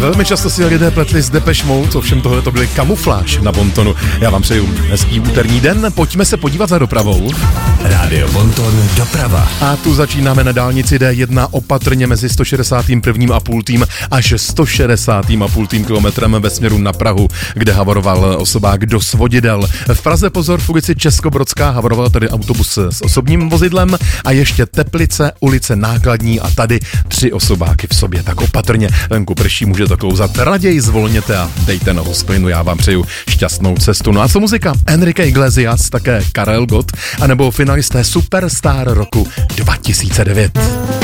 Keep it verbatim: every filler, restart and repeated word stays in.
Velmi často si lidé pletli s Depeche Mode, ovšem tohle to byly Kamufláž na Bontonu. Já vám přeju hezký úterní den, pojďme se podívat za dopravou. Rádio Bonton doprava. A tu začínáme na dálnici D jedna opatrně mezi sto šedesát jedna a půl až sto šedesát a půl kilometrem ve směru na Prahu, kde havaroval osobák do svodidel. V Praze pozor, v ulici Českobrodská havaroval tady autobus s osobním vozidlem a ještě Teplice, ulice Nákladní a tady tři osobáky v sobě. Tak opatrně, venku prší, může to klouzat. Raději zvolněte a dejte nohu z plynu, já vám přeju šťastnou cestu. No a co muzika? Enrique Iglesias, také Karel Gott, anebo finalisté Superstar roku dva tisíce devět.